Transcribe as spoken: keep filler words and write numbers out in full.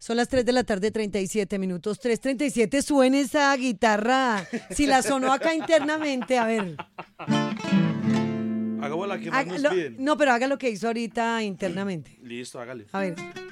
Son las tres de la tarde, treinta y siete minutos. tres treinta y siete, suena esa guitarra. Si la sonó acá internamente, a ver. Hagamos la que más Haga- nos lo- piden. no, pero haga lo que hizo ahorita internamente. Listo, hágale. A ver.